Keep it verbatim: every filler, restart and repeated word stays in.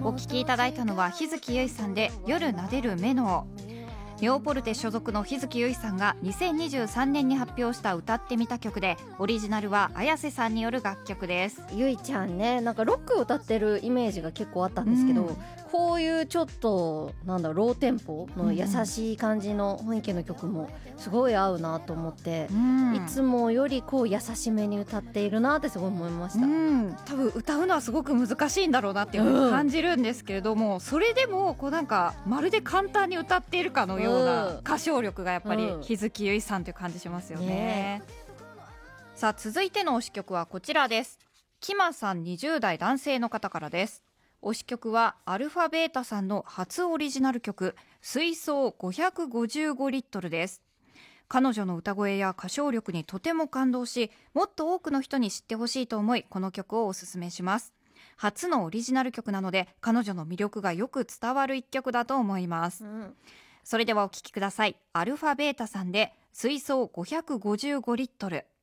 お聴きいただいたのは日月ゆいさんで夜撫でるメノー。ネオポルテ所属の日月ゆいさんがにせんにじゅうさんねんに発表した歌ってみた曲で、オリジナルは綾瀬さんによる楽曲です。 ゆいちゃんね、なんかロックを歌ってるイメージが結構あったんですけど、うん、こういうちょっとなんだローテンポの優しい感じの雰囲気の曲もすごい合うなと思って、うん、いつもよりこう優しめに歌っているなってすごい思いました。 うん、多分歌うのはすごく難しいんだろうなっていうふうに感じるんですけれども、うん、それでもこうなんかまるで簡単に歌っているかのような歌唱力がやっぱり日月ゆいさんという感じしますよね。ね、さあ続いての推し曲はこちらです。キマさんにじゅう代男性の方からです。推し曲はアルファベータさんの初オリジナル曲水槽ごひゃくごじゅうごリットルです。彼女の歌声や歌唱力にとても感動し、もっと多くの人に知ってほしいと思い、この曲をおすすめします。初のオリジナル曲なので彼女の魅力がよく伝わる一曲だと思います、うん、それではお聴きください。アルファベータさんで水槽ごひゃくごじゅうごリットル。